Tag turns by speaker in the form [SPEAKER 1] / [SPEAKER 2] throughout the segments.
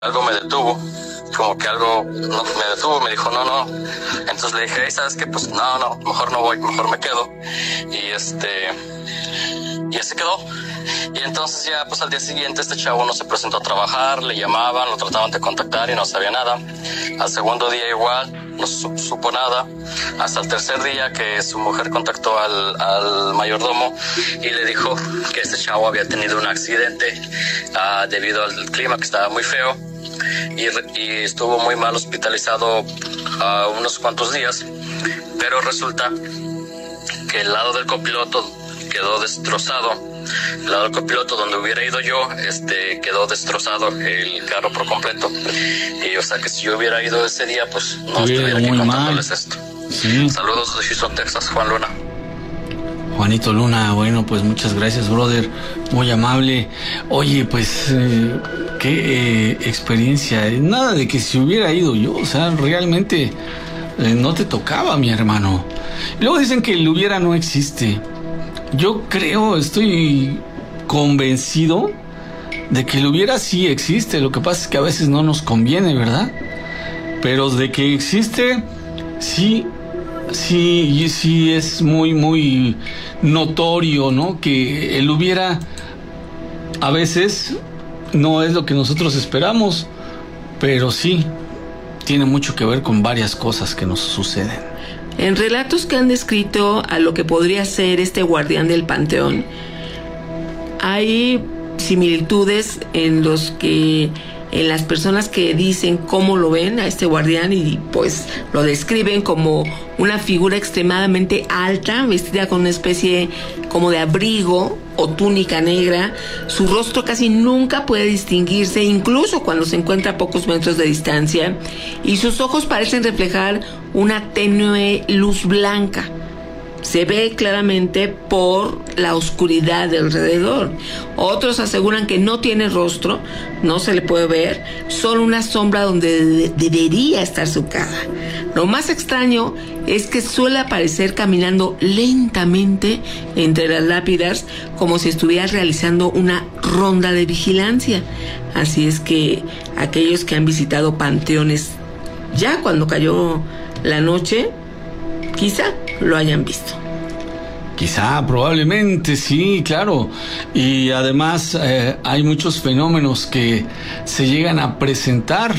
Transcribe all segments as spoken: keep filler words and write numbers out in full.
[SPEAKER 1] Algo me detuvo, como que algo no, me detuvo, me dijo no, no. Entonces le dije, hey, ¿sabes qué? Pues no, no, mejor no voy, mejor me quedo. Y este, y así quedó. Y entonces ya, pues al día siguiente este chavo no se presentó a trabajar, le llamaban, lo trataban de contactar y no sabía nada. Al segundo día igual, no su, supo nada. Hasta el tercer día que su mujer contactó al, al mayordomo y le dijo que este chavo había tenido un accidente uh, debido al clima que estaba muy feo. Y, y estuvo muy mal hospitalizado uh, unos cuantos días, pero resulta que el lado del copiloto quedó destrozado. El lado del copiloto donde hubiera ido yo, este, quedó destrozado el carro por completo. Y o sea que si yo hubiera ido ese día, pues no
[SPEAKER 2] sí,
[SPEAKER 1] estuviera aquí contándoles
[SPEAKER 2] mal.
[SPEAKER 1] esto.
[SPEAKER 2] Sí.
[SPEAKER 1] Saludos de Houston, Texas, Juan Luna.
[SPEAKER 2] Juanito Luna, bueno, pues muchas gracias, brother, muy amable. Oye, pues, eh, qué eh, experiencia, nada de que si hubiera ido yo, o sea, realmente eh, no te tocaba, mi hermano. Y luego dicen que el hubiera no existe. Yo creo, estoy convencido de que el hubiera sí existe, lo que pasa es que a veces no nos conviene, ¿verdad? Pero de que existe, sí. Sí, sí es muy, muy notorio, ¿no? Que el hubiera a veces no es lo que nosotros esperamos, pero sí tiene mucho que ver con varias cosas que nos suceden.
[SPEAKER 3] En relatos que han descrito a lo que podría ser este guardián del panteón, hay similitudes en los que en las personas que dicen cómo lo ven a este guardián y pues lo describen como una figura extremadamente alta, vestida con una especie como de abrigo o túnica negra. Su rostro casi nunca puede distinguirse, incluso cuando se encuentra a pocos metros de distancia, y sus ojos parecen reflejar una tenue luz blanca. Se ve claramente por la oscuridad de alrededor. Otros aseguran que no tiene rostro, no se le puede ver, solo una sombra donde de- debería estar su cara. Lo más extraño es que suele aparecer caminando lentamente entre las lápidas, como si estuviera realizando una ronda de vigilancia. Así es que aquellos que han visitado panteones ya cuando cayó la noche, quizá lo hayan visto.
[SPEAKER 2] Quizá, probablemente, sí, claro. Y además eh, hay muchos fenómenos que se llegan a presentar,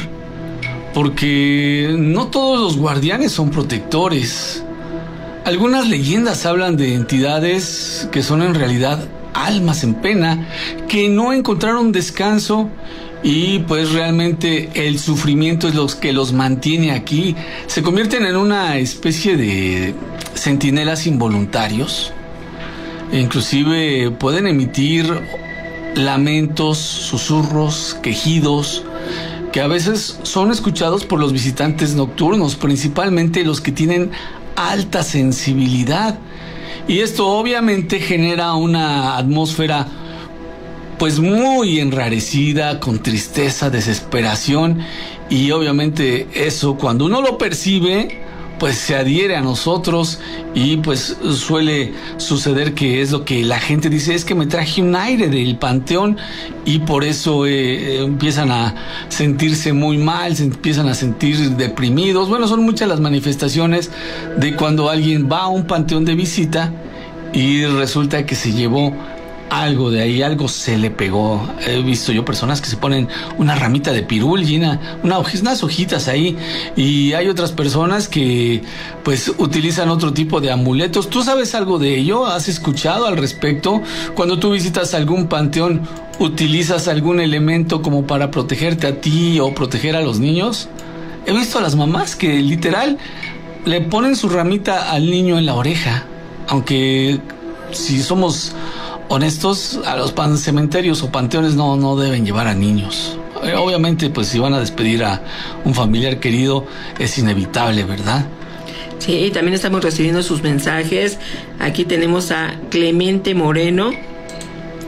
[SPEAKER 2] porque no todos los guardianes son protectores. Algunas leyendas hablan de entidades que son en realidad almas en pena, que no encontraron descanso y pues realmente el sufrimiento es lo que los mantiene aquí. Se convierten en una especie de centinelas involuntarios. Inclusive pueden emitir lamentos, susurros, quejidos, que a veces son escuchados por los visitantes nocturnos, principalmente los que tienen alta sensibilidad. Y esto obviamente genera una atmósfera pues muy enrarecida, con tristeza, desesperación, y obviamente eso cuando uno lo percibe pues se adhiere a nosotros y pues suele suceder que es lo que la gente dice, es que me traje un aire del panteón, y por eso eh, empiezan a sentirse muy mal, se empiezan a sentir deprimidos. Bueno, son muchas las manifestaciones de cuando alguien va a un panteón de visita y resulta que se llevó algo de ahí, algo se le pegó. He visto yo personas que se ponen una ramita de pirul llena, una, unas hojitas ahí, y hay otras personas que pues utilizan otro tipo de amuletos. ¿Tú sabes algo de ello? ¿Has escuchado al respecto? Cuando tú visitas algún panteón, ¿utilizas algún elemento como para protegerte a ti o proteger a los niños? He visto a las mamás que literal le ponen su ramita al niño en la oreja, aunque si somos honestos, a los pan cementerios o panteones no, no deben llevar a niños. Obviamente, pues si van a despedir a un familiar querido, es inevitable, ¿verdad?
[SPEAKER 3] Sí, también estamos recibiendo sus mensajes. Aquí tenemos a Clemente Moreno.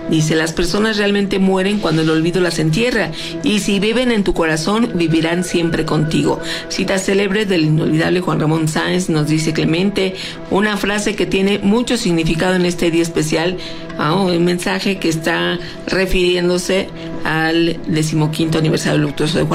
[SPEAKER 3] Dice, las personas realmente mueren cuando el olvido las entierra, y si viven en tu corazón, vivirán siempre contigo. Cita célebre del inolvidable Juan Ramón Sáenz, nos dice Clemente, una frase que tiene mucho significado en este día especial, ah, un mensaje que está refiriéndose al decimoquinto aniversario luctuoso de Juan